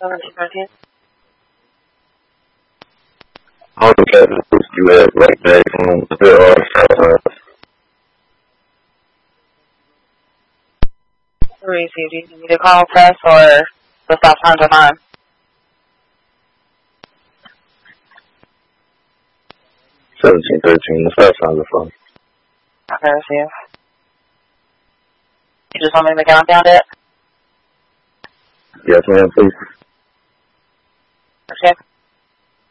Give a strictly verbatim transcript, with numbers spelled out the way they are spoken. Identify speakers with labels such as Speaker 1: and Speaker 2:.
Speaker 1: All the cases you have right back from there are uh,
Speaker 2: Receive. Do you need to call press or the stop signs are fine?
Speaker 1: seventeen thirteen, the stop signs are fine.
Speaker 2: Okay, receive. You just want me to make it down it?
Speaker 1: Yes, ma'am, please.
Speaker 2: Okay.